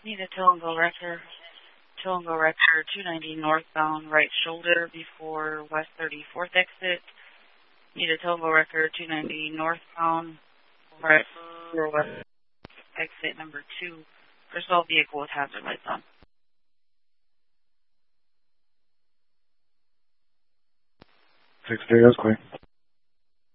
Need a tow and go wrecker. Tow and go wrecker 290 northbound right shoulder before West 34th exit. Need a tow and go wrecker 290 northbound right before West exit number 2. First of all, vehicle with hazard lights on. 6-3, that's clear.